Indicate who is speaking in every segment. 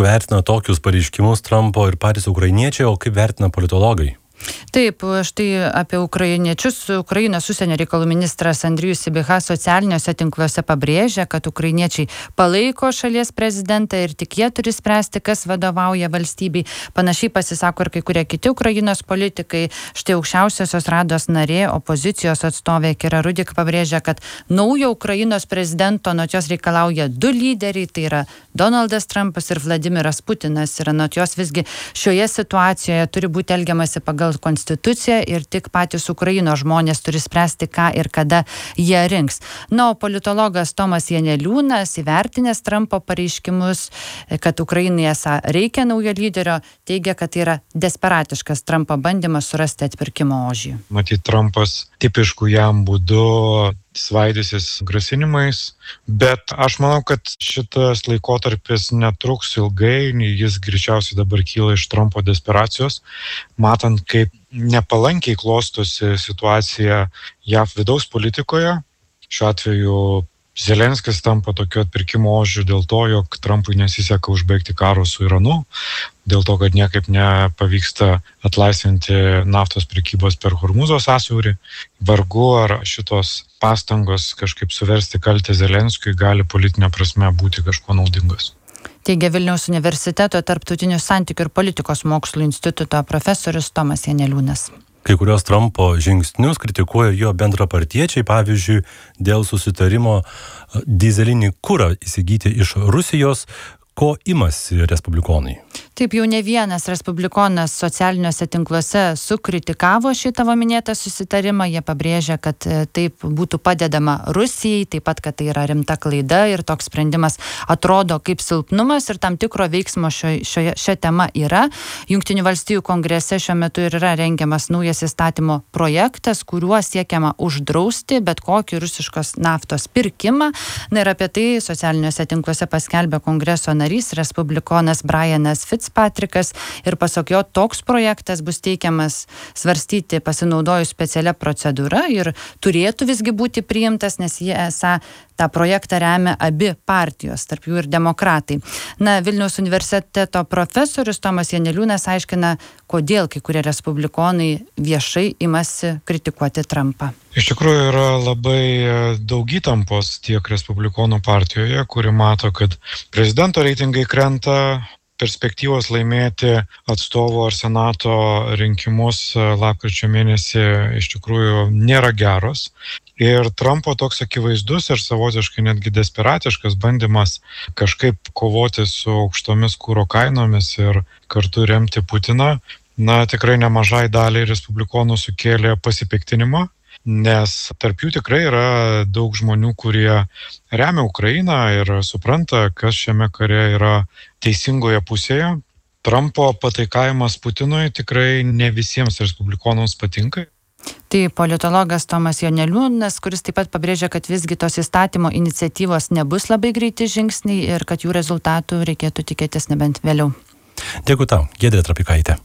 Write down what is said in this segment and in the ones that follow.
Speaker 1: aišku, vertina tokius pareiškimus Trumpo ir patys ukrainiečiai, o kaip vertina politologai?
Speaker 2: Taip, štai apie ukrainiečius. Ukrainos užsienio reikalų ministras Andrijus Sybiha socialiniuose tinkluose pabrėžia, kad ukrainiečiai palaiko šalies prezidentą ir tik jie turi spręsti, kas vadovauja valstybei. Panašiai pasisako ir kai kurie kiti Ukrainos politikai. Štai aukščiausiosios rados narė, opozicijos atstovė Kira Rudik pabrėžia, kad naujo Ukrainos prezidento anot jos reikalauja du lyderiai, tai yra Donaldas Trumpas ir Vladimiras Putinas. Ir anot jos visgi šioje situacijoje turi būti elgiamasi pagal konstituciją ir tik patys Ukrainos žmonės turi spręsti, ką ir kada jie rinks. Na, o politologas Tomas Janeliūnas, įvertinęs Trumpo pareiškimus, kad Ukrainai esą reikia naujo lyderio, teigia, kad tai yra desperatiškas Trumpo bandymas surasti atpirkimo ožį.
Speaker 3: Matyt, Trumpas tipiškų jam būdu svaidysis grasinimais, bet aš manau, kad šitas laikotarpis netruks ilgai, jis greičiausiai dabar kyla iš Trumpo desperacijos, matant, kaip nepalankiai klostosi situacija JAV vidaus politikoje. Šiuo atveju Zelenskis tampa tokiu atpirkimo ožiu dėl to, jog Trumpui nesiseka užbaigti karo su Iranu, dėl to, kad niekaip nepavyksta atlaisvinti naftos prekybos per Hormūzo sąsiaurį. Vargu ar šitos pastangos kažkaip suversti kaltę Zelenskiui gali politinė prasme būti kažkuo naudingos.
Speaker 2: Teigia Vilniaus universiteto tarptautinių santykių ir politikos mokslų instituto profesorius Tomas Janeliūnas.
Speaker 1: Kai kurios Trumpo žingsnius kritikuoja jo bendrapartiečiai, pavyzdžiui, dėl susitarimo dyzelinį kurą įsigyti iš Rusijos, ko imasi respublikonai.
Speaker 2: Taip, jau ne vienas respublikonas socialiniuose tinkluose sukritikavo šį tavo minėtą susitarimą. Jie pabrėžia, kad taip būtų padedama Rusijai, taip pat, kad tai yra rimta klaida ir toks sprendimas atrodo kaip silpnumas ir tam tikro veiksmo šią temą yra. Jungtinių valstijų kongrese šiuo metu ir yra rengiamas naujas įstatymo projektas, kuriuo siekiama uždrausti bet kokį rusiškos naftos pirkimą. Na ir apie tai socialiniuose tinkluose paskelbė kongreso narys, respublikonas Brianas Fitzpatrickas, ir pasak jo toks projektas bus teikiamas svarstyti pasinaudojus specialia procedūra ir turėtų visgi būti priimtas, nes jie esą tą projektą remia abi partijos, tarp jų ir demokratai. Na, Vilniaus universiteto profesorius Tomas Janeliūnas aiškina, kodėl kai kurie respublikonai viešai imasi kritikuoti Trumpą.
Speaker 3: Iš tikrųjų yra labai daug įtampos tiek respublikonų partijoje, kuri mato, kad prezidento reitingai krenta, perspektyvos laimėti atstovo ar senato rinkimus lapkričio mėnesį iš tikrųjų nėra geros. Ir Trumpo toks akivaizdus ir savotiškai netgi desperatiškas bandymas kažkaip kovoti su aukštomis kuro kainomis ir kartu remti Putiną, tikrai nemažai daliai respublikonų sukėlė pasipiktinimą, nes tarp jų tikrai yra daug žmonių, kurie remia Ukrainą ir supranta, kas šiame kare yra teisingoje pusėje. Trumpo pataikavimas Putinui tikrai ne visiems respublikonams patinka.
Speaker 2: Tai politologas Tomas Janeliūnas, kuris taip pat pabrėžia, kad visgi tos įstatymo iniciatyvos nebus labai greiti žingsniai ir kad jų rezultatų reikėtų tikėtis nebent vėliau.
Speaker 1: Dėkui tau, Giedrė Trapikaitė.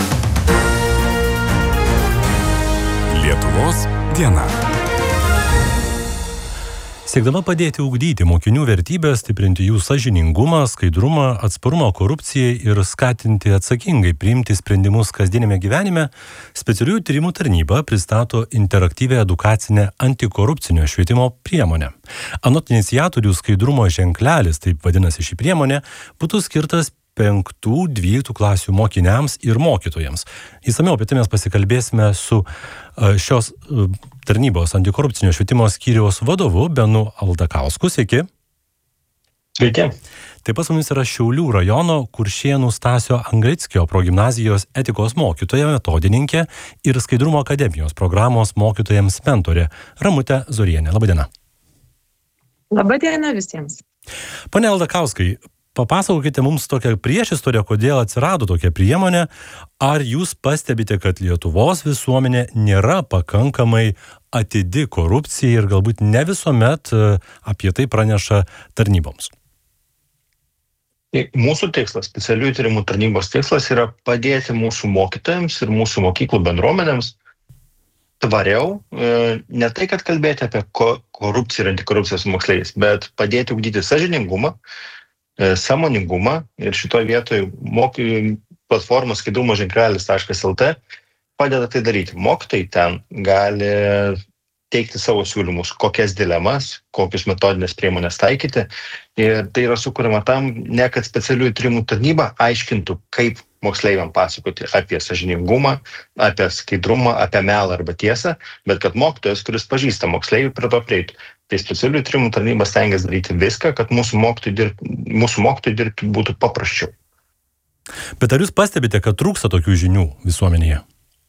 Speaker 4: Lietuvos diena.
Speaker 1: Siekdama padėti ugdyti mokinių vertybės, stiprinti jų sąžiningumą, skaidrumą, atsparumą korupcijai ir skatinti atsakingai priimti sprendimus kasdienėme gyvenime, specialiųjų tyrimų tarnyba pristato interaktyvią edukacinę antikorupcinio švietimo priemonę. Anot iniciatorių skaidrumo ženklelis, taip vadinasi ši priemonė, būtų skirtas 5-12 klasių mokiniams ir mokytojams. Įsamiau apie tai mes pasikalbėsime su šios tarnybos antikorupcinio švietimo skyriaus vadovu Benu Aldakausku. Sveiki.
Speaker 5: Sveiki.
Speaker 1: Taip pat su mumis yra Šiaulių rajono Kuršėnų Stasio Angrickio progimnazijos etikos mokytoja, metodininkė ir Skaidrumo akademijos programos mokytojams mentorė Ramutė Zorienė. Labadiena.
Speaker 6: Labadiena visiems.
Speaker 1: Pone Aldakauskai, papasakokite mums tokią priešistorę, kodėl atsirado tokia priemonė. Ar jūs pastebite, kad Lietuvos visuomenė nėra pakankamai atidi korupcijai ir galbūt ne visuomet apie tai praneša tarnyboms?
Speaker 5: Mūsų tikslas, specialiųjų tyrimų tarnybos tikslas yra padėti mūsų mokytojams ir mūsų mokyklų bendruomenėms tvariau, ne tai, kad kalbėti apie korupciją ir antikorupciją su moksleiviais, bet padėti ugdyti sąžiningumą, sąmoningumą ir šitoje vietoje platformos skaidrumo-ženklelis.lt padeda tai daryti. Mokytojai ten gali teikti savo siūlymus, kokias dilemas, kokius metodinės priemonės taikyti. Ir tai yra sukuriama tam, ne kad specialiųjų tyrimų tarnyba aiškintų, kaip moksleiviam pasakoti apie sąžiningumą, apie skaidrumą, apie melą arba tiesą, bet kad mokytojas, kuris pažįsta moksleivį, prie to prieitų. Tai specialiųjų tyrimų tarnyba stengiasi daryti viską, kad mūsų mokytojai dirbti būtų paprasčiau.
Speaker 1: Bet ar jūs pastebite, kad trūksta tokių žinių visuomenėje?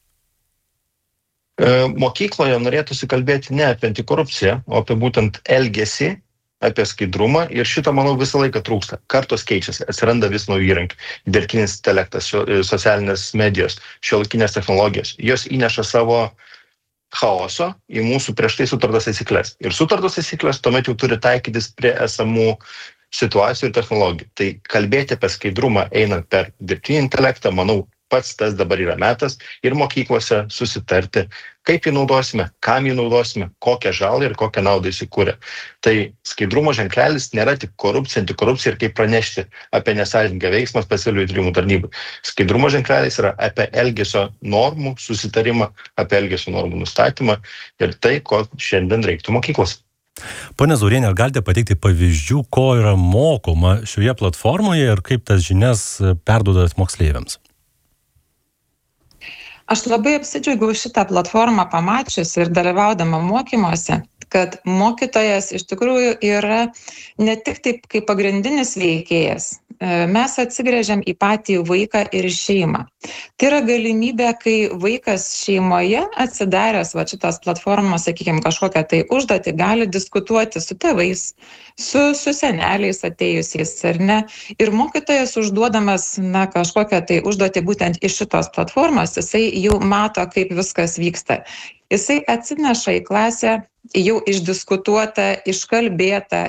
Speaker 5: Mokykloje norėtųsi kalbėti ne apie antikorupciją, o apie būtent elgesį, apie skaidrumą ir šito, manau, visą laiką trūksta. Kartos keičiasi, atsiranda vis naujų įrankių. Dirbtinis intelektas, socialinės medijos, šiuolaikinės technologijos. Jos įneša savo chaoso į mūsų prieš tai sutartas taisyklės. Ir sutartos taisyklės tuomet jau turi taikytis prie esamų situacijų ir technologijų. Tai kalbėti apie skaidrumą einant per dirbtinį intelektą, manau, pats tas dabar yra metas ir mokyklose susitarti, kaip jį naudosime, kam jį naudosime, kokią žalą ir kokią naudą jis įkūrė. Tai skaidrumo ženklelis nėra tik korupcija, antikorupcija ir kaip pranešti apie nesąžiningą veiksmą specialiųjų tyrimų tarnybai. Skaidrumo ženklelis yra apie elgesio normų susitarimą, apie elgesio normų nustatymą ir tai, ko šiandien reiktų mokyklos.
Speaker 1: Pone Zaurienė, ar galite pateikti pavyzdžių, ko yra mokoma šioje platformoje ir kaip tas žinias perduodat moksleiviams?
Speaker 4: Aš labai apsidžiaugiau šitą platformą pamačius ir dalyvaudama mokymuose, kad mokytojas iš tikrųjų yra ne tik taip kaip pagrindinis veikėjas. Mes atsigręžiam į patį vaiką ir šeimą. Tai yra galimybė, kai vaikas šeimoje atsidaręs šitos platformos, sakykime, kažkokią tai užduotį, gali diskutuoti su tėvais, su seneliais atėjusiais, ar ne. Ir mokytojas užduodamas kažkokią tai užduotį būtent iš šitos platformos, jisai jau mato, kaip viskas vyksta. Jisai atsineša į klasę jau išdiskutuotą, iškalbėtą,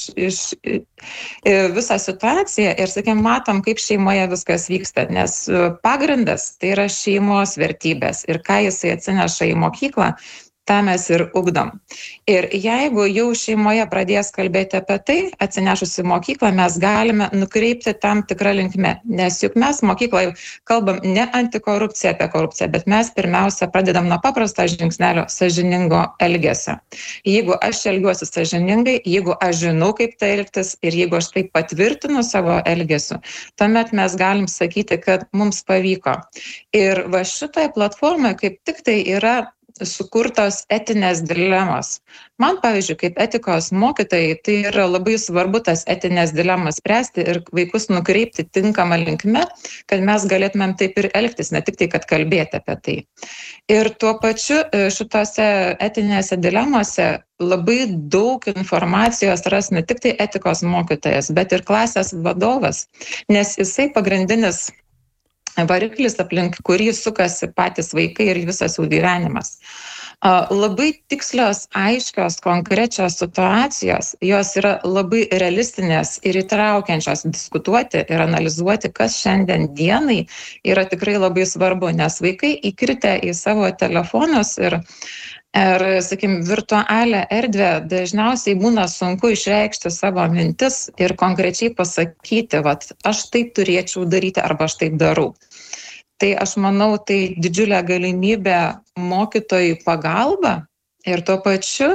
Speaker 4: visą situaciją ir, sakykime, matom, kaip šeimoje viskas vyksta, nes pagrindas tai yra šeimos vertybės ir ką jisai atsineša į mokyklą, tą mes ir ugdom. Ir jeigu jau šeimoje pradės kalbėti apie tai, atsinešus į mokyklą, mes galime nukreipti tam tikrą linkme, nes juk mes mokykloje kalbam ne antikorupciją apie korupciją, bet mes pirmiausia pradedam nuo paprasto žingsnelio sąžiningo elgesio. Jeigu aš elgiuosi sąžiningai, jeigu aš žinau, kaip tai elgtis ir jeigu aš tai patvirtinu savo elgesiu, tuomet mes galim sakyti, kad mums pavyko. Ir šitoje platformoje kaip tik tai yra sukurtos etinės dilemos. Man, pavyzdžiui, kaip etikos mokytojai, tai yra labai svarbu tas etinės dilemas spręsti ir vaikus nukreipti tinkamą linkme, kad mes galėtumėm taip ir elgtis, ne tik tai, kad kalbėti apie tai. Ir tuo pačiu šitose etinėse dilemose labai daug informacijos ras ne tik tai etikos mokytojas, bet ir klasės vadovas, nes jisai pagrindinis variklis, aplink kurį sukasi patys vaikai ir visas jų gyvenimas. Labai tikslios, aiškios, konkrečios situacijos, jos yra labai realistinės ir įtraukiančios diskutuoti ir analizuoti, kas šiandien dienai yra tikrai labai svarbu, nes vaikai įkritę į savo telefonus ir sakykime, virtualią erdvę dažniausiai būna sunku išreikšti savo mintis ir konkrečiai pasakyti, aš taip turėčiau daryti arba aš taip darau. Tai aš manau, tai didžiulė galimybė mokytojų pagalba ir tuo pačiu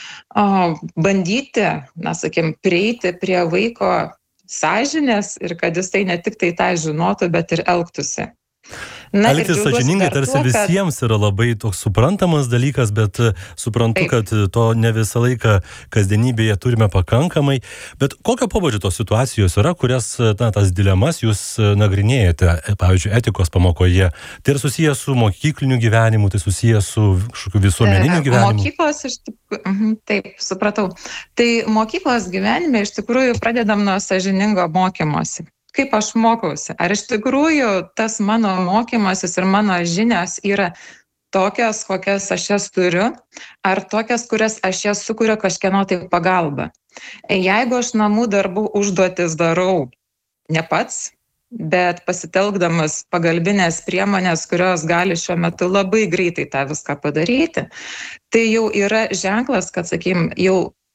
Speaker 4: bandyti, sakykime, prieiti prie vaiko sąžinės ir kad jis tai ne tik tai tą žinotų, bet ir elgtųsi.
Speaker 1: Elgtis sąžiningai tarsi visiems yra labai toks suprantamas dalykas, bet suprantu, kad to ne visą laiką kasdienybėje turime pakankamai. Bet kokio pobūdžio tos situacijos yra, kurias tas dilemas jūs nagrinėjate, pavyzdžiui, etikos pamokoje? Tai yra susijęs su mokykliniu gyvenimu, tai susijęs su kažkokiu visuomeniniu gyvenimu?
Speaker 4: Taip, supratau. Tai mokyklos gyvenime iš tikrųjų pradedam nuo sąžiningo mokymosi. Kaip aš mokausi? Ar iš tikrųjų tas mano mokymasis ir mano žinios yra tokios, kokias aš jas turiu, ar tokias, kurias aš jas sukuriu kažkieno tai pagalba? Jeigu aš namų darbų užduotis darau ne pats, bet pasitelkdamas pagalbinės priemonės, kurios gali šiuo metu labai greitai tą viską padaryti, tai jau yra ženklas, kad, sakykime, jau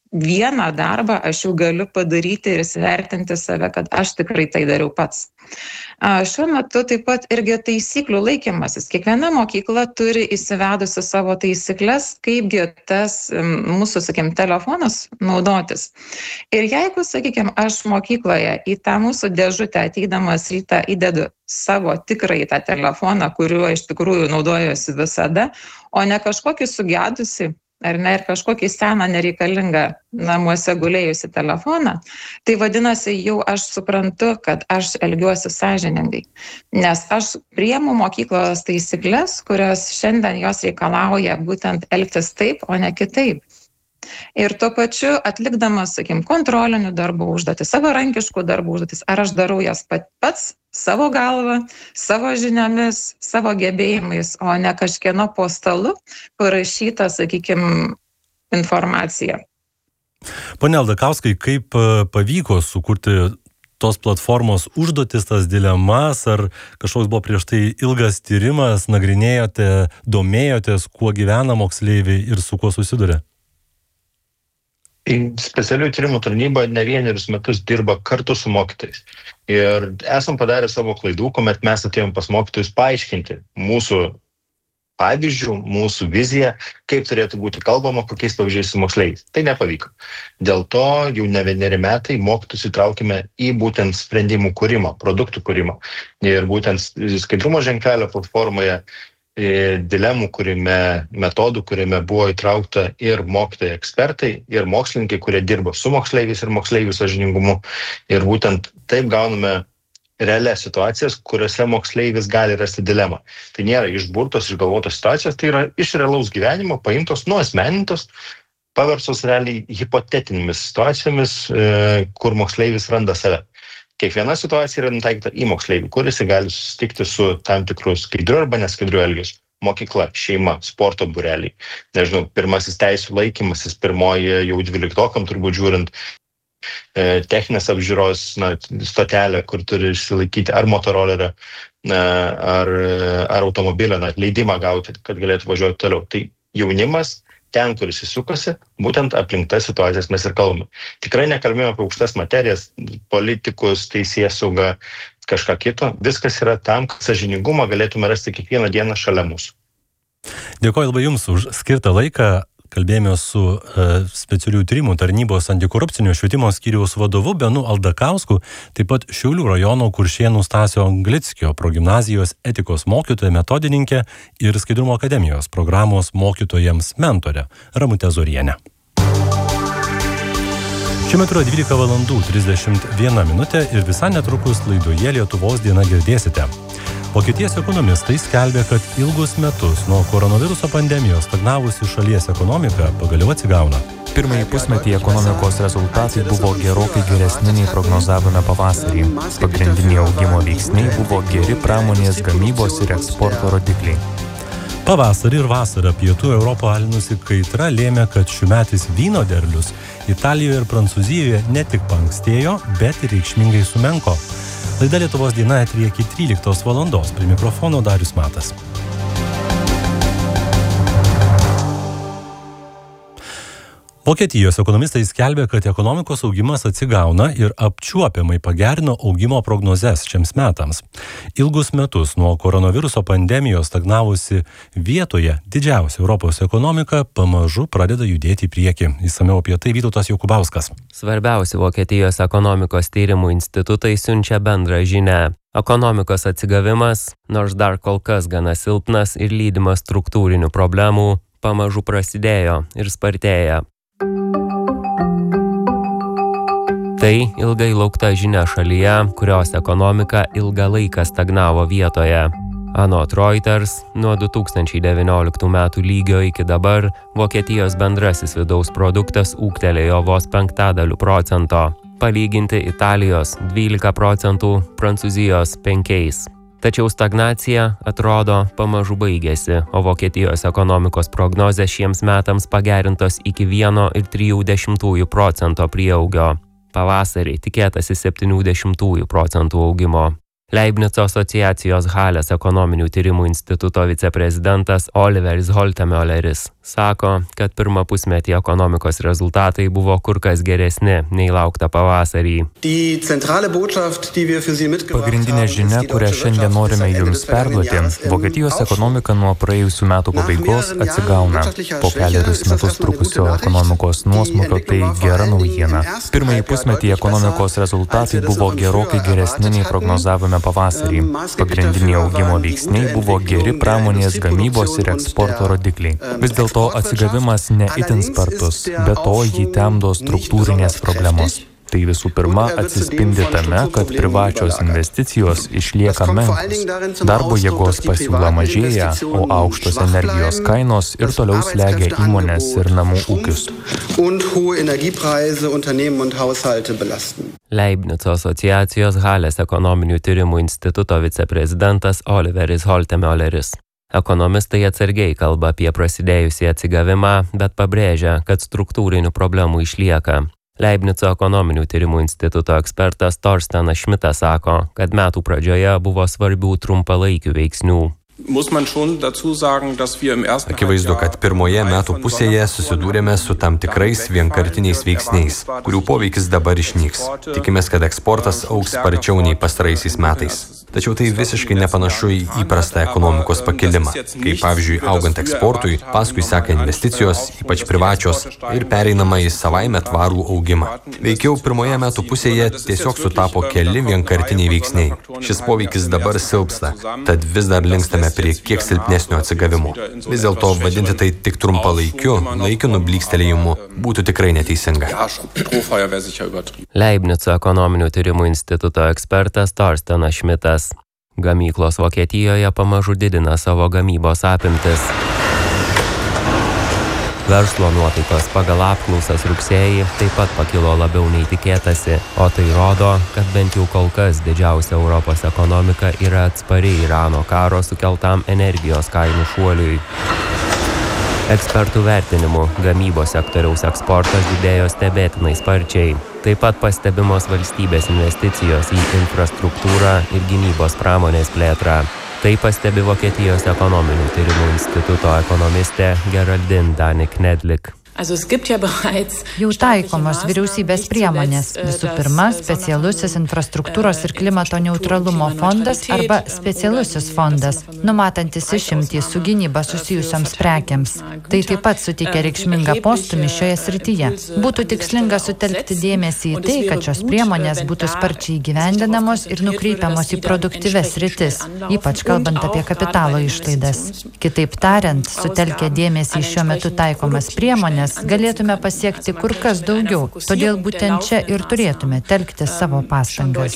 Speaker 4: vieną darbą aš jau galiu padaryti ir įsivertinti save, kad aš tikrai tai dariau pats. Šiuo metu taip pat irgi taisyklių laikymasis. Kiekviena mokykla turi įsivedusi savo taisyklės, kaipgi tas mūsų, telefonas naudotis. Ir jeigu, aš mokykloje į tą mūsų dėžutę ateidamas rytą įdedu savo tikrąjį tą telefoną, kuriuo iš tikrųjų naudojuosi visada, o ne kažkokį sugedusi, ar ne, ir kažkokį seną nereikalingą namuose gulėjusi telefoną, tai vadinasi, jau aš suprantu, kad aš elgiuosi sąžiningai. Nes aš priimu mokyklos taisyklės, kurios šiandien jos reikalauja būtent elgtis taip, o ne kitaip. Ir tuo pačiu atlikdamas, kontrolinių darbų užduotis, savarankiškų darbų užduotis, ar aš darau jas pats savo galvą, savo žiniomis, savo gebėjimais, o ne kažkieno po stalu parašyta, informacija.
Speaker 1: Pone Aldakauskai, kaip pavyko sukurti tos platformos užduotis, tas dilemas, ar kažkoks buvo prieš tai ilgas tyrimas, nagrinėjote, domėjotės, kuo gyvena moksleiviai ir su kuo susiduria?
Speaker 5: Specialiųjų tyrimų tarnyba ne vienerius metus dirba kartu su mokytojais. Ir esam padarę savo klaidų, kuomet mes atėjom pas mokytojus paaiškinti mūsų pavyzdžių, mūsų viziją, kaip turėtų būti kalbama, kokiais pavyzdžiais su moksleiviais. Tai nepavyko. Dėl to jau ne vieneri metai mokytojus įtraukime į būtent sprendimų kūrimą, produktų kūrimą. Ir būtent skaidrumo ženklelio platformoje dilemų kūrime, metodų kūrime buvo įtraukta ir mokytojai ekspertai, ir mokslininkai, kurie dirba su moksleiviais ir moksleivių sąžiningumu. Ir būtent taip gauname realias situacijas, kuriuose moksleivis gali rasti dilemą. Tai nėra išburtos, išgalvotos situacijos, tai yra iš realaus gyvenimo, paimtos, nuasmenintos, paverstos realiai hipotetinėmis situacijomis, kur moksleivis randa save. Kiekviena situacija yra nutaikyta į moksleivį, kuris gali susitikti su tam tikru skaidriu arba neskaidriu elgesiu. Mokykla, šeima, sporto būreliai. Nežinau, pirmasis teisių laikymasis, pirmoji jau 12-okam turbūt žiūrint, techninės apžiūros stotelė, kur turi išsilaikyti ar motorolerio, ar automobilio, leidimą gauti, kad galėtų važiuoti toliau. Tai jaunimas, ten, kuris įsukasi, būtent aplink tas situacijas mes ir kalbame. Tikrai nekalbėjome apie aukštas materijas, politikus, teisėsaugą, kažką kito. Viskas yra tam, kad sąžiningumą galėtume rasti kiekvieną dieną šalia mūsų.
Speaker 1: Dėkoju labai Jums už skirtą laiką. Kalbėjome su specialiųjų tyrimų tarnybos antikorupcinio švietimo skyriaus vadovu Benu Aldakausku, taip pat Šiaulių rajono Kuršėnų Stasio Anglickio progimnazijos etikos mokytoja, metodininkė ir Skaidrumo akademijos programos mokytojams mentorė Ramutė Zorienė. Šiuo metu yra 12:31 minutė ir visai netrukus laidoje Lietuvos diena girdėsite. Vokietijos ekonomistai skelbia, kad ilgus metus nuo koronaviruso pandemijos stagnavusi šalies ekonomika pagaliau atsigauna.
Speaker 6: Pirmąjį pusmetį ekonomikos rezultatai buvo gerokai geresni nei prognozavome pavasarį. Pagrindiniai augimo veiksniai buvo geri pramonės gamybos ir eksporto rodikliai.
Speaker 1: Pavasarį ir vasarą pietų Europą alinusi kaitra lėmė, kad šiųmetis vyno derlius Italijoje ir Prancūzijoje ne tik paankstėjo, bet ir reikšmingai sumenko. Laida Lietuvos diena eteryje iki 13 valandos. Prie mikrofono Darius Matas. Vokietijos ekonomistai skelbia, kad ekonomikos augimas atsigauna ir apčiuopiamai pagerino augimo prognozes šiems metams. Ilgus metus nuo koronaviruso pandemijos stagnavusi vietoje didžiausia Europos ekonomika pamažu pradeda judėti į priekį. Išsamiau apie tai Vytautas Jokubauskas.
Speaker 7: Svarbiausi Vokietijos ekonomikos tyrimų institutai siunčia bendrą žinią. Ekonomikos atsigavimas, nors dar kol kas gana silpnas ir lydimas struktūrinių problemų, pamažu prasidėjo ir spartėja. Tai ilgai laukta žinia šalyje, kurios ekonomika ilgą laiką stagnavo vietoje. Anot Reuters, nuo 2019 metų lygio iki dabar Vokietijos bendrasis vidaus produktas ūgtelėjo vos 0,5%, palyginti Italijos 12%, Prancūzijos 5%. Tačiau stagnacija, atrodo, pamažu baigėsi, o Vokietijos ekonomikos prognozės šiems metams pagerintos iki 1,3% prieaugio. Pavasarį tikėtasi 0,7% augimo. Leibnico asociacijos Halės ekonominių tyrimų instituto viceprezidentas Oliveris Holtemöleris sako, kad pirmą pusmetį ekonomikos rezultatai buvo kur kas geresni nei laukta pavasarį.
Speaker 6: Pagrindinė žinia, kurią šiandien norime jums perduoti, Vokietijos ekonomika nuo praėjusių metų pabaigos atsigauna. Po kelerius metus trukusio ekonomikos nuosmukio tai gera naujiena. Pirmąjį pusmetį ekonomikos rezultatai buvo gerokai geresni nei prognozavome pavasarį. Pagrindiniai augimo veiksniai buvo geri pramonės, gamybos ir eksporto rodikliai. Vis dėlto atsigavimas ne itin spartus, be to jį temdo struktūrinės problemos. Tai visų pirma atsispindi tame, kad privačios investicijos išlieka menkos. Darbo jėgos pasiūla mažėja, o aukštos energijos kainos ir toliau slegia įmonės ir namų ūkius.
Speaker 7: Leibnico asociacijos Halės ekonominių tyrimų instituto viceprezidentas Oliveris Holtemöleris. Ekonomistai atsargiai kalba apie prasidėjusį atsigavimą, bet pabrėžia, kad struktūrinių problemų išlieka. Leibnico ekonominių tyrimų instituto ekspertas Torstenas Šmitas sako, kad metų pradžioje buvo svarbių trumpalaikių veiksnių.
Speaker 8: Akivaizdu, kad pirmoje metų pusėje susidūrėme su tam tikrais vienkartiniais veiksniais, kurių poveikis dabar išnyks. Tikimės, kad eksportas augs sparčiau nei pastaraisiais metais. Tačiau tai visiškai nepanašu į įprastą ekonomikos pakilimą, kaip pavyzdžiui augant eksportui, paskui seka investicijos, ypač privačios, ir pereinama į savaime tvarų augimą. Veikiau pirmoje metų pusėje tiesiog sutapo keli vienkartiniai veiksniai. Šis poveikis dabar silpsta, tad vis dar linkstame prie kiek silpnesnio atsigavimo. Vis dėlto vadinti tai tik trumpalaikiu, laikinu blykstelėjimu būtų tikrai neteisinga.
Speaker 7: Leibnico ekonominių tyrimų instituto ekspertas Torstenas Šmitas. Gamyklos Vokietijoje pamažu didina savo gamybos apimtis. Verslo nuotaikos pagal apklausas rugsėjį taip pat pakilo labiau nei tikėtasi, o tai rodo, kad bent jau kol kas didžiausia Europos ekonomika yra atspari Irano karo sukeltam energijos kainų šuoliui. Ekspertų vertinimu, gamybos sektoriaus eksportas didėjo stebėtinai sparčiai. Taip pat pastebimos valstybės investicijos į infrastruktūrą ir gynybos pramonės plėtrą. Tai pastebi Vokietijos ekonominių tyrimų instituto ekonomistė Geraldine Danik-Nedlik.
Speaker 2: Jau taikomos vyriausybės priemonės. Visų pirma, specialusis infrastruktūros ir klimato neutralumo fondas arba specialusis fondas, numatantis išimtį su gynyba susijusioms prekiams. Tai taip pat suteikia reikšmingą postumį šioje srityje. Būtų tikslinga sutelkti dėmesį į tai, kad šios priemonės būtų sparčiai įgyvendinamos ir nukreipiamos į produktyves sritis, ypač kalbant apie kapitalo išlaidas. Kitaip tariant, sutelkę dėmesį į šiuo metu taikomas priemonės, galėtume pasiekti kur kas daugiau, todėl būtent čia ir turėtume telkti savo pastangas.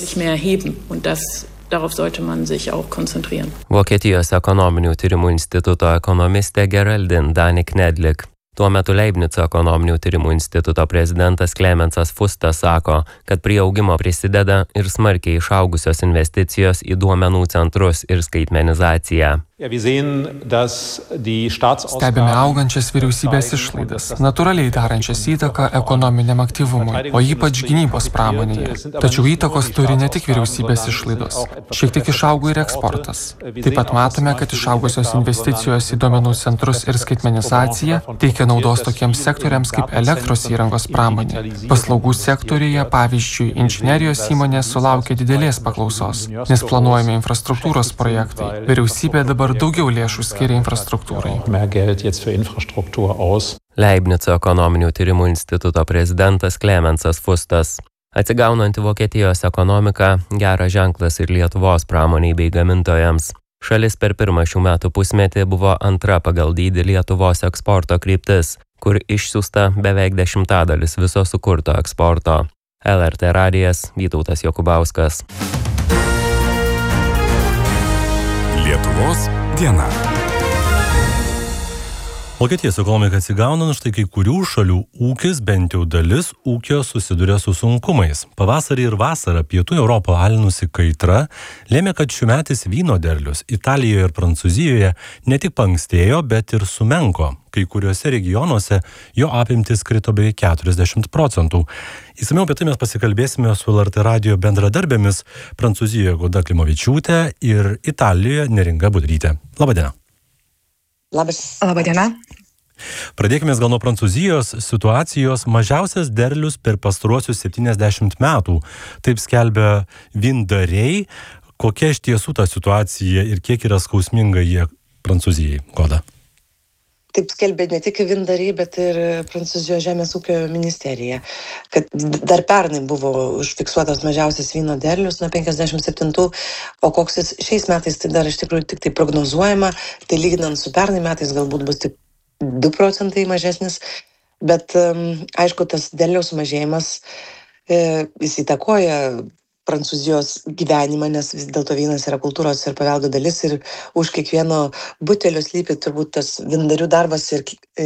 Speaker 7: Vokietijos ekonominių tyrimų instituto ekonomistė Geraldine Danik-Nedlik. Tuo metu Leibnico ekonominių tyrimų instituto prezidentas Klemensas Fustas sako, kad prie augimo prisideda ir smarkiai išaugusios investicijos į duomenų centrus ir skaitmenizaciją.
Speaker 9: Stebime augančias vyriausybės išlaidas, natūraliai darančias įtaką ekonominiam aktyvumui, o ypač gynybos pramonėje. Tačiau įtakos turi ne tik vyriausybės išlaidos. Šiek tiek išaugo ir eksportas. Taip pat matome, kad išaugusios investicijos į duomenų centrus ir skaitmenizaciją teikia naudos tokiems sektoriams kaip elektros įrangos pramonė. Paslaugų sektoriuje, pavyzdžiui, inžinerijos įmonės sulaukia didelės paklausos, nes planuojami infrastruktūros projektai. Vyriausybė dabar daugiau lėšų skiria infrastruktūrai.
Speaker 7: Leibnico ekonominių tyrimų instituto prezidentas Klemensas Fustas. Atsigaunanti Vokietijos ekonomika geras ženklas ir Lietuvos pramoniai bei gamintojams. Šalis per pirmą šių metų pusmetį buvo antra pagal dydį Lietuvos eksporto kryptis, kur išsiųsta beveik 10% viso sukurto eksporto. LRT radijas, Vytautas Jokubauskas.
Speaker 10: Lietuvos diena.
Speaker 1: Vokietijos ekonomika atsigauna, štai kai kurių šalių ūkis, bent jau dalis ūkio susiduria su sunkumais. Pavasarį ir vasarą pietų Europą alinusi kaitra lėmė, kad šiųmetis vyno derlius Italijoje ir Prancūzijoje ne tik paankstėjo, bet ir sumenko. Kai kuriuose regionuose jo apimtis krito beveik 40%. Įsamiau apie tai mes pasikalbėsime su LRT radijo bendradarbėmis Prancūzijoje Goda Klimovičiūtė ir Italijoje Neringa Budrytė. Labadiena.
Speaker 10: Labadiena.
Speaker 1: Pradėkime gal nuo Prancūzijos situacijos. Mažiausias derlius per pastaruosius 70 metų. Taip skelbia vyndariai. Kokia iš tiesų ta situacija ir kiek yra skausminga jie Prancūzijai, Goda?
Speaker 10: Taip skelbė ne tik vyndariai, bet ir Prancūzijos žemės ūkio ministerija, kad dar pernai buvo užfiksuotas mažiausias vyno derlius nuo 57, o koks jis šiais metais, tai dar iš tikrųjų tik tai prognozuojama, tai lyginant su pernai metais galbūt bus tik 2% mažesnis, bet aišku, tas derliaus mažėjimas jis įtakoja Prancūzijos gyvenimą, nes vis dėlto vynas yra kultūros ir paveldo dalis ir už kiekvieno butelio slypi turbūt tas vyndarių darbas ir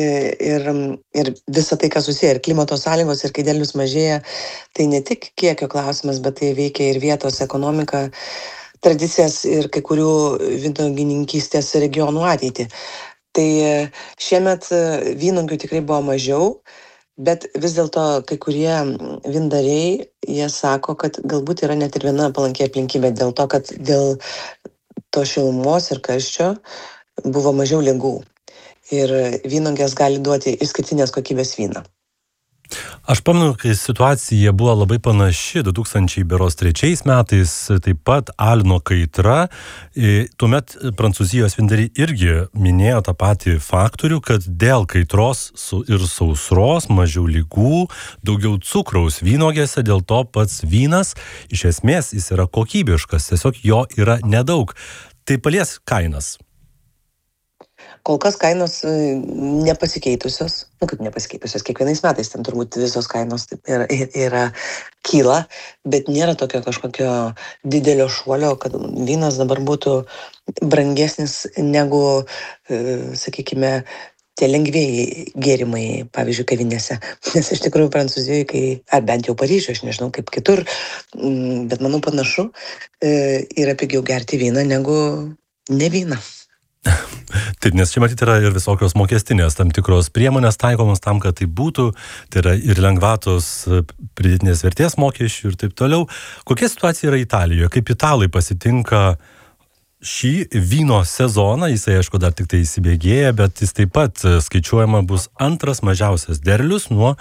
Speaker 10: visa tai, kas susiję, ir klimato sąlygos, ir kai derlius mažėja, tai ne tik kiekio klausimas, bet tai veikia ir vietos ekonomiką, tradicijas ir kai kurių vynuogininkystės regionų ateitį. Tai šiemet vynuogių tikrai buvo mažiau, bet vis dėlto kai kurie vyndariai, jie sako, kad galbūt yra net ir viena palanki aplinkybė dėl to, kad dėl to šilumos ir karščio buvo mažiau ligų. Ir vynuogės gali duoti išskirtinės kokybės vyną.
Speaker 1: Aš pamenu, kai situacija buvo labai panaši 2003 metais, taip pat alino kaitra, tuomet Prancūzijos vyndariai irgi minėjo tą patį faktorių, kad dėl kaitros ir sausros mažiau ligų, daugiau cukraus vynuogėse, dėl to pats vynas iš esmės jis yra kokybiškas, tiesiog jo yra nedaug. Tai palies kainas.
Speaker 10: Kol kas kainos nepasikeitusios, kaip nepasikeitusios, kiekvienais metais ten turbūt visos kainos yra kyla, bet nėra tokio kažkokio didelio šuolio, kad vynas dabar būtų brangesnis negu, sakykime, tie lengvieji gėrimai, pavyzdžiui, kavinėse. Nes iš tikrųjų Prancūzijoje, ar bent jau Paryžiuje, aš nežinau kaip kitur, bet manau panašu, yra pigiau gerti vyną negu ne vyną.
Speaker 1: Taip, nes čia matyti yra ir visokios mokestinės tam tikros priemonės taikomos tam, kad tai būtų, tai yra ir lengvatos pridėtinės vertės mokesčių ir taip toliau. Kokia situacija yra Italijoje? Kaip italai pasitinka šį vyno sezoną? Jisai, aišku, dar tik tai įsibėgėja, bet jis taip pat skaičiuojama bus antras mažiausias derlius nuo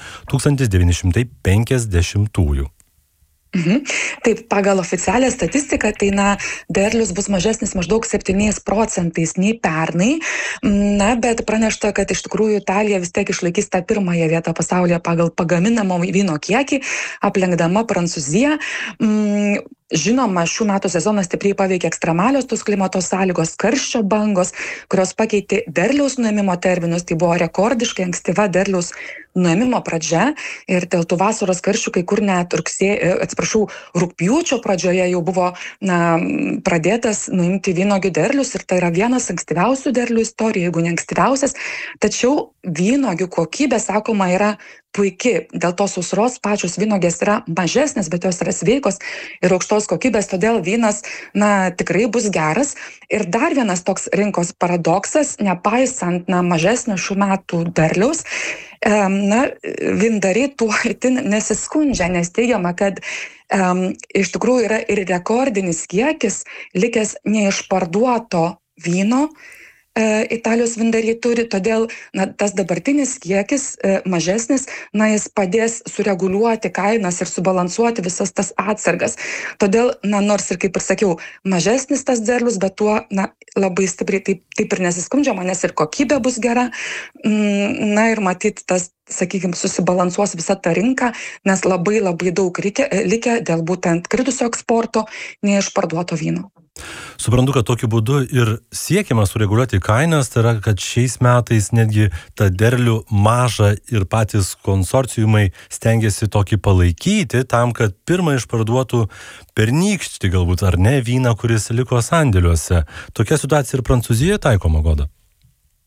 Speaker 1: 1950-ųjų.
Speaker 10: Taip, pagal oficialią statistiką, tai derlius bus mažesnis maždaug 7% nei pernai, bet pranešta, kad iš tikrųjų Italija vis tiek išlaikys tą pirmąją vietą pasaulyje pagal pagaminamo vyno kiekį, aplenkdama Prancūziją. Žinoma, šių metų sezonas stipriai paveikė ekstremalios tos klimato sąlygos, karščio bangos, kurios pakeitė derliaus nuėmimo terminus, tai buvo rekordiškai ankstyva derliaus nuėmimo pradžia ir dėl tų vasaros karščių kai kur net rugpjūčio pradžioje jau buvo pradėtas nuimti vynuogių derlius ir tai yra vienas ankstyviausių derlių istorijoje, jeigu ne ankstyviausias, tačiau vynuogių kokybė, sakoma, yra puiki. Dėl to sausros pačios vynuogės yra mažesnės, bet jos yra sveikos ir aukštos kokybės, todėl vynas tikrai bus geras. Ir dar vienas toks rinkos paradoksas, nepaisant mažesnio šių metų derliaus, vyndariai tuo itin nesiskundžia, nes teigiama, kad iš tikrųjų yra ir rekordinis kiekis likęs neišparduoto vyno. Italijos vyndariai turi, todėl tas dabartinis kiekis mažesnis, jis padės sureguliuoti kainas ir subalansuoti visas tas atsargas. Todėl, nors ir kaip ir sakiau, mažesnis tas derlius, bet tuo labai stipriai taip ir nesiskundžiama, nes ir kokybė bus gera, ir matyt tas, sakykime, susibalansuos visa ta rinka, nes labai daug likę dėl būtent kritusio eksporto neišparduoto vyno.
Speaker 1: Suprantu, kad tokiu būdu ir siekiama sureguliuoti kainas, tai yra, kad šiais metais netgi tą derlių mažą ir patys konsorciumai stengiasi tokį palaikyti tam, kad pirmą išparduotų pernykštį galbūt ar ne vyną, kuris liko sandėliuose. Tokia situacija ir Prancūzijoje taikoma, Goda?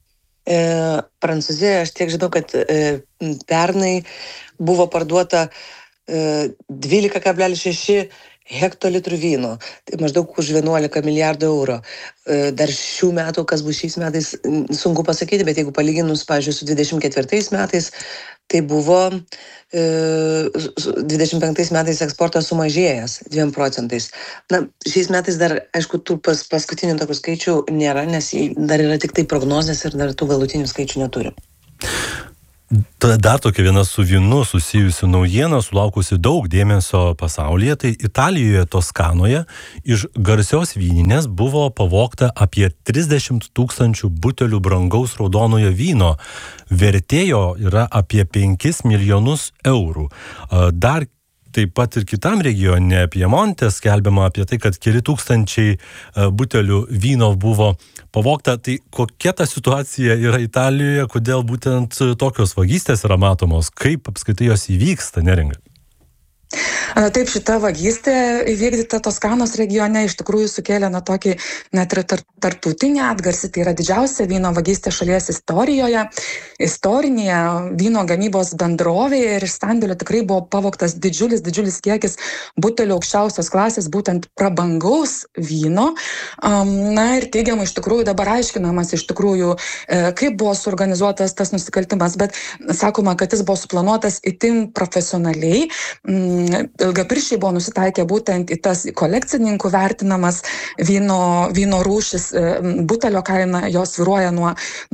Speaker 11: Prancūzijoje aš tiek žinau, kad pernai buvo parduota 12,6 hektolitrų vyno, tai maždaug už 11 milijardų eurų. Dar šių metų, kas bus šiais metais, sunku pasakyti, bet jeigu palyginus, pavyzdžiui, su 24 metais, tai buvo 25 metais eksportas sumažėjęs 2%. Na, šiais metais dar, aišku, tų paskutinių tokių skaičių nėra, nes dar yra tik tai prognozės ir dar tų galutinių skaičių neturim.
Speaker 1: Dar tokia viena su vynu susijusi naujiena, sulaukusi daug dėmesio pasaulyje, tai Italijoje, Toskanoje iš garsios vyninės buvo pavogta apie 30 000 butelių brangaus raudonojo vyno. Vertėjo yra apie 5 milijonus eurų. Dar taip pat ir kitam regione, Piemonte, skelbiama apie tai, kad keli tūkstančiai butelių vyno buvo pavogta. Tai kokia ta situacija yra Italijoje, kodėl būtent tokios vagystės yra matomos, kaip apskritai jos įvyksta, Neringa?
Speaker 10: Taip, šita vagystė įvykdyta Toskanos regione iš tikrųjų sukėlė tokį net ir tarptautinį atgarsį. Tai yra didžiausia vyno vagystė šalies istorijoje, istorinėje vyno gamybos bendrovėje, ir iš sandėlio tikrai buvo pavogtas didžiulis kiekis butelių aukščiausios klasės, būtent prabangaus vyno. Na ir teigiamai iš tikrųjų dabar aiškinamas iš tikrųjų, kaip buvo suorganizuotas tas nusikaltimas, bet sakoma, kad jis buvo suplanuotas itin profesionaliai. Ilgapirščiai buvo nusitaikę būtent į tas kolekcininkų vertinamas vyno rūšis. Butelio kaina jos svyruoja nuo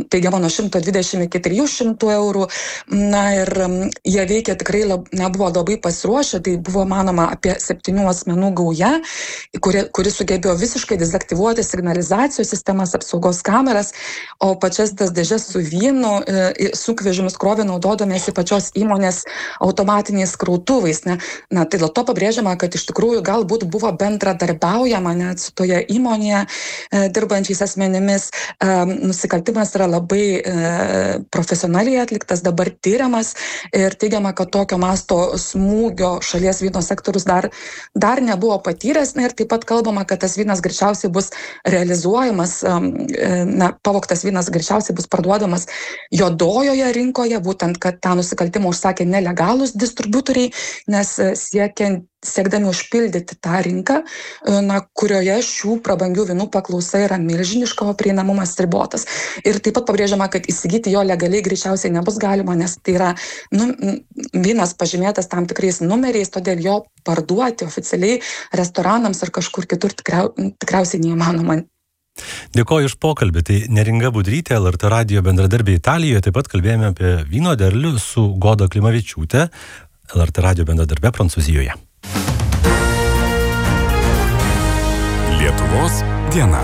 Speaker 10: 120 iki 300 eurų. Na ir jie veikia tikrai nebuvo labai pasiruošę. Tai buvo manoma apie 7 asmenų gauja, kuri sugebėjo visiškai dezaktyvuoti signalizacijos sistemas, apsaugos kameras, o pačias tas dėžes su vynu sunkvežimius krovė naudodamiesi pačios įmonės automatiniais krautuvais. Na, tai dėl to pabrėžiama, kad iš tikrųjų galbūt buvo bendradarbiaujama net su toje įmonėje dirbančiais asmenimis. Nusikaltimas yra labai profesionaliai atliktas, dabar tyriamas ir teigiama, kad tokio masto smūgio šalies vyno sektorius dar nebuvo patyręs. Na, ir taip pat kalbama, kad tas vynas greičiausiai bus realizuojamas, pavogtas vynas greičiausiai bus parduodamas juodojoje rinkoje, būtent, kad tą nusikaltimą užsakė nelegalūs distributoriai, nes siekdami užpildyti tą rinką, kurioje šių prabangių vynų paklausa yra milžiniška, o prieinamumas ribotas. Ir taip pat pabrėžiama, kad įsigyti jo legaliai greičiausiai nebus galima, nes tai yra vynas pažymėtas tam tikrais numeriais, todėl jo parduoti oficialiai restoranams ar kažkur kitur tikriausiai neįmanoma.
Speaker 1: Dėkoju iš pokalbį. Tai Neringa Budrytė, LRT radijo bendradarbė Italijoje. Taip pat kalbėjome apie vyno derlių su Goda Klimavičiūtė, LRT radijo bendradarbė Prancūzijoje.
Speaker 12: Lietuvos diena.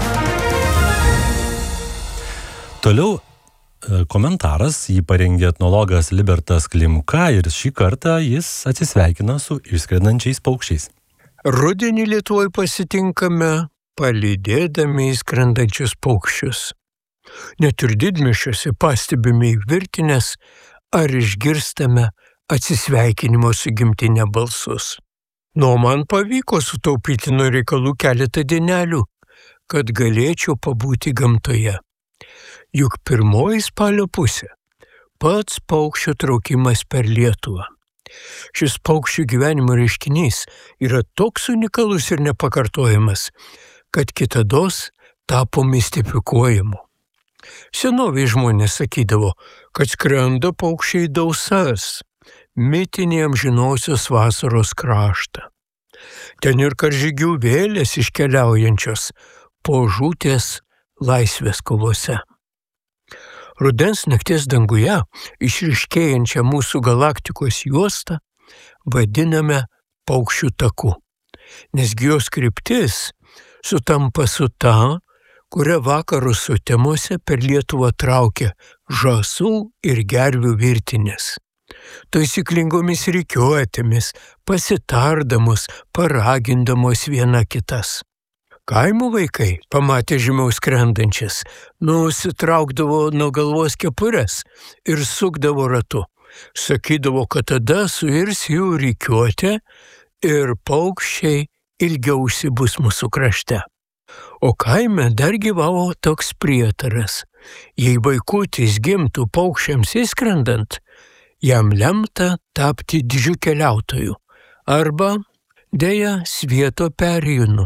Speaker 1: Toliau komentaras, jį parengė etnologas Libertas Klimka ir šį kartą jis atsisveikina su išskrendančiais paukščiais.
Speaker 13: Rudenį Lietuvoje pasitinkame palydėdami skrendančius paukščius. Net ir didmiesčiuose pastebime virtinės ar išgirstame atsisveikinimo su gimtine balsus. Man pavyko sutaupyti nuo reikalų keletą dienelių, kad galėčiau pabūti gamtoje. Juk pirmoji spalio pusė – pats paukščio traukimas per Lietuvą. Šis paukščių gyvenimo reiškinys yra toks unikalus ir nepakartojamas, kad kitados tapo mistifikuojamu. Senoviai žmonės sakydavo, kad skrenda paukščiai dausas, mitinį amžinosios vasaros kraštą. Ten ir karžygių vėlės iškeliaujančios po žūties laisvės kovose. Rudens nakties danguje išryškėjančią mūsų galaktikos juostą vadiname paukščių taku, nesgi jos kryptis sutampa su ta, kurią vakarus sutemose per Lietuvą traukia žąsų ir gervių virtinės. Taisyklingomis rikiuotėmis, pasitardamos, paragindamos viena kitas. Kaimo vaikai, pamatę žemiau skrendančias, nusitraukdavo nuo galvos kepures ir sukdavo ratu. Sakydavo, kad tada suirs jų rikiuotė ir paukščiai ilgiau užsibus mūsų krašte. O kaime dar gyvavo toks prietaras. Jei vaikutis gimtų paukščiams įskrendant, jam lemta tapti didžiu keliautoju arba, deja, svieto perėjūnu.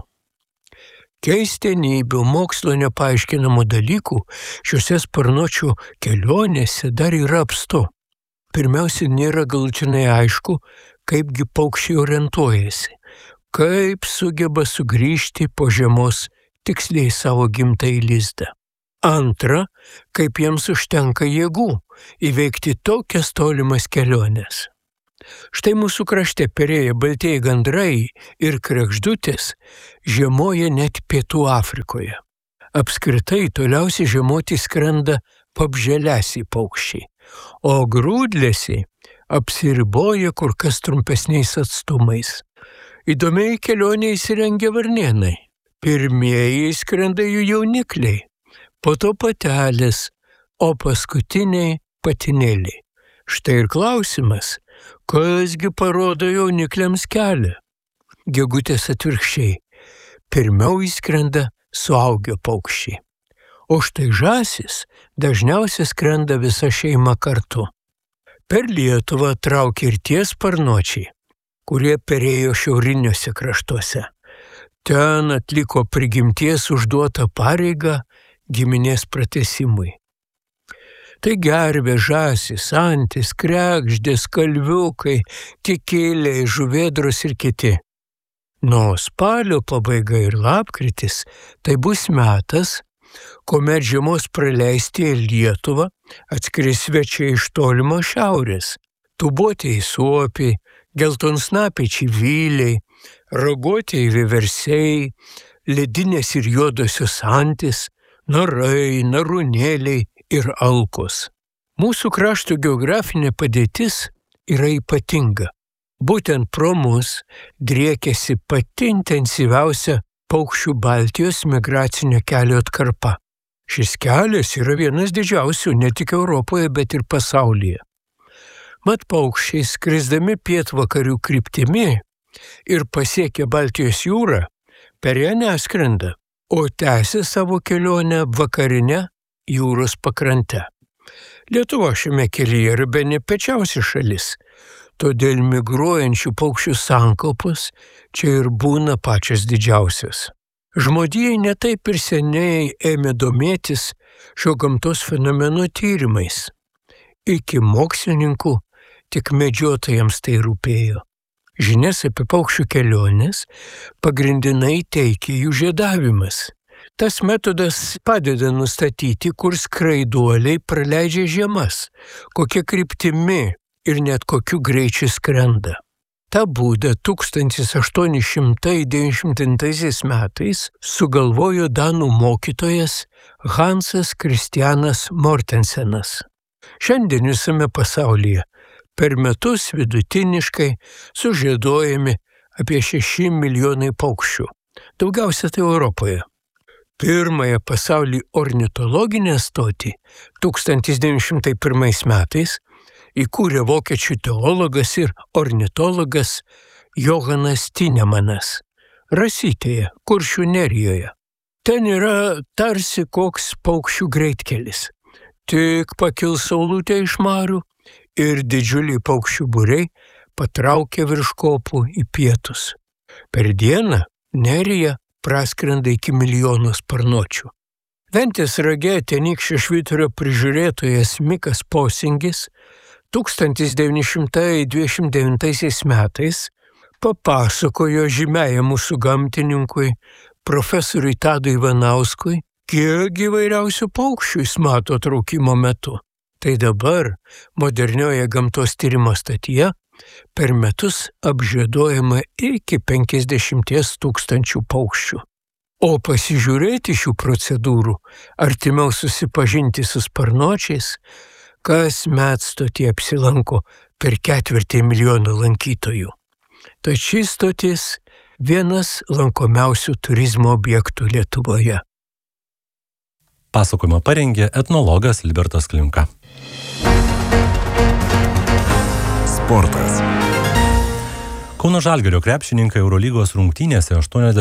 Speaker 13: Keistenybių, mokslo nepaaiškinamų dalykų šiuose sparnuočių kelionėse dar yra apstu. Pirmiausia, nėra galutinai aišku, kaipgi paukščiai orientuojasi, kaip sugeba sugrįžti po žiemos tiksliai savo gimtąjį lizdą. Antra, kaip jiems užtenka jėgų įveikti tokias tolimas keliones. Štai mūsų krašte perėję baltieji gandrai ir kregždutės žiemoja net Pietų Afrikoje. Apskritai toliausiai žiemoti skrenda vabzdžialesiai paukščiai, o grūdlesiai apsiriboja kur kas trumpesniais atstumais. Įdomiai kelionė įsirengia varnėnai. Pirmieji skrenda jų jaunikliai, po to patelės, o paskutiniai patinėliai. Štai ir klausimas, kasgi parodo jaunikliams kelią? Gegutės atvirkščiai. Pirmiau įskrenda suaugę paukščiai. O štai žąsis dažniausiai skrenda visa šeima kartu. Per Lietuvą traukia ir tie sparnuočiai, kurie perėjo šiauriniuose kraštuose. Ten atliko prigimties užduotą pareigą giminės pratęsimui. Tai gervė, žąsis, antis, kregždės, kalviukai, kikiliai, žuvėdros ir kiti. Nuo spalio pabaiga ir lapkritis tai bus metas, kuomet žiemos praleisti į Lietuvą atskris svečiai iš tolimo šiaurės. Tūbotieji suopiai, geltonsnapiai čivyliai, raguotieji vieversiai, ledinės ir juodosios antis, narai, narūnėliai ir alkos. Mūsų krašto geografinė padėtis yra ypatinga. Būtent pro mus driekiasi pati intensyviausia paukščių Baltijos migracinio kelio atkarpa. Šis kelias yra vienas didžiausių ne tik Europoje, bet ir pasaulyje. Mat paukščiai skrisdami pietvakarių kryptimi ir pasiekę Baltijos jūrą, per ją neskrenda, o tęsia savo kelionę vakarinę jūros pakrante. Lietuva šiame kelyje yra bene piečiausia šalis, todėl migruojančių paukščių sankaupos čia ir būna pačios didžiausios. Žmonijai netaip ir seniai ėmė domėtis šio gamtos fenomeno tyrimais. Iki mokslininkų tik medžiotojams tai rūpėjo. Žinias apie paukščių keliones pagrindinai teikia jų žiedavimas. Tas metodas padeda nustatyti, kur skraiduoliai praleidžia žiemas, kokia kryptimi ir net kokiu greičiu skrenda. Ta būdą 1899 metais sugalvojo danų mokytojas Hansas Kristianas Mortensenas. Šiandien visame pasaulyje per metus vidutiniškai sužieduojami apie 6 milijonai paukščių, daugiausia tai Europoje. Pirmąją pasaulį ornitologinę stotį 1901 metais įkūrė vokiečių teologas ir ornitologas Johanas Tinemanas, Rasytėje, Kuršių nerijoje. Ten yra tarsi koks paukščių greitkelis. Tik pakils saulutė iš marių ir didžiuliai paukščių būriai patraukia virš kopų į pietus. Per dieną nerija praskrenda iki milijono sparnuočių. Ventės rage tenykščio švyturio prižiūrėtojas Mikas Posingis 1929 metais papasakojo žymiajam mūsų gamtininkui, profesoriui Tadui Ivanauskui, kiek įvairiausių paukščių jis mato traukimo metu. Tai dabar modernioje gamtos tyrimo stotyje per metus apžieduojama iki 50 000 paukščių. O pasižiūrėti šių procedūrų, artimiau susipažinti su sparnuočiais, kasmet stotyje apsilanko per 250 000 lankytojų. Tad šis stotis vienas lankomiausių turizmo objektų Lietuvoje.
Speaker 1: Pasakojimą parengė etnologas Libertas Klimka. Sportas. Kauno Žalgirio krepšininkai Eurolygos rungtynėse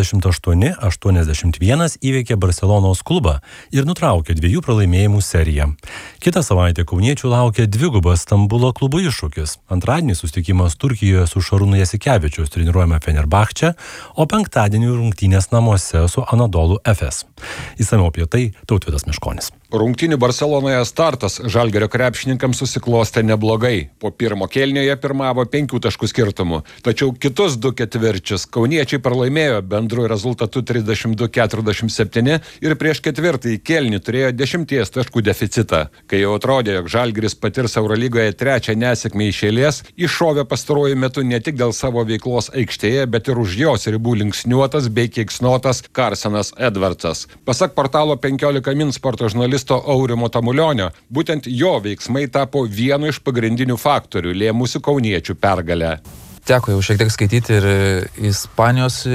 Speaker 1: 88-81 įveikė Barselonos klubą ir nutraukė 2 pralaimėjimų seriją. Kitą savaitę kauniečių laukia dvigubas Stambulo klubo iššūkis. Antradienį susitikimas Turkijoje su Šarūnu Jasikevičius treniruojama Fenerbahče, o penktadienį rungtynės namuose su Anadolu Efes. Išsamiau apie tai Tautvydas Meškonis.
Speaker 12: Rungtynių Barselonoje startas Žalgirio krepšininkams susiklostė neblogai. Po pirmo kėlinio jie pirmavo 5 taškų skirtumu. Tačiau kitus 2 ketvirčius kauniečiai pralaimėjo bendru rezultatu 32-47 ir prieš ketvirtąjį kėlinį turėjo 10 taškų deficitą. Kai jau atrodė, jog Žalgiris patirs Eurolygoje 3 nesėkmę iš eilės, iššovė pastaruoju metu ne tik dėl savo veiklos aikštėje, bet ir už jos ribų linksniuotas bei keiksnotas Carsonas Edwardsas. Pasak portalo 15 min sporto žurnalisto Aurimo Tamulionio, būtent jo veiksmai tapo vienu iš pagrindinių faktorių lėmusių kauniečių pergalę.
Speaker 14: Teko jau šiek tiek skaityti ir Ispanijos